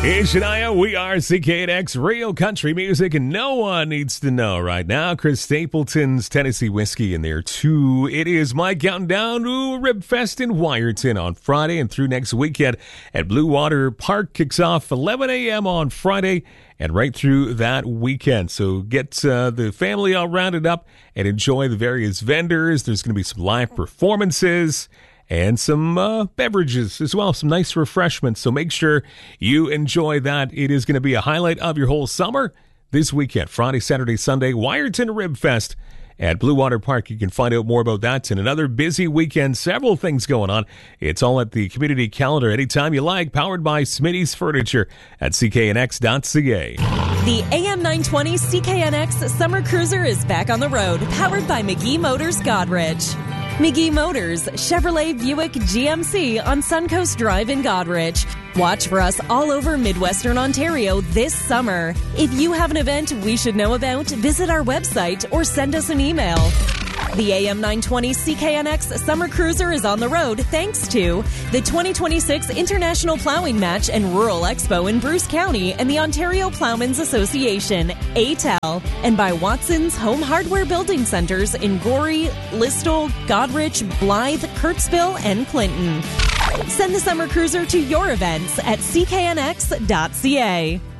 Hey, Shania, we are CKNX, real country music, and no one needs to know right now. Chris Stapleton's Tennessee Whiskey in there, too. It is my countdown to Rib Fest in Wyerton on Friday and through next weekend at Blue Water Park. Kicks off 11 a.m. on Friday and right through that weekend. So get the family all rounded up and enjoy the various vendors. There's going to be some live performances and some beverages as well, some nice refreshments. So make sure you enjoy that. It is going to be a highlight of your whole summer this weekend, Friday, Saturday, Sunday, Wyerton Rib Fest at Blue Water Park. You can find out more about that and another busy weekend. Several things going on. It's all at the community calendar anytime you like, powered by Smitty's Furniture at cknx.ca. The AM 920 CKNX Summer Cruiser is back on the road, powered by McGee Motors Godrich. McGee Motors, Chevrolet, Buick, GMC on Suncoast Drive in Godrich. Watch for us all over Midwestern Ontario this summer. If you have an event we should know about, visit our website or send us an email. The AM 920 CKNX Summer Cruiser is on the road thanks to the 2026 International Plowing Match and Rural Expo in Bruce County and the Ontario Plowmen's Association, ATEL, and by Watson's Home Hardware Building Centers in Gorey, Listowel, Godrich, Blythe, Kirksville, and Clinton. Send the Summer Cruiser to your events at cknx.ca.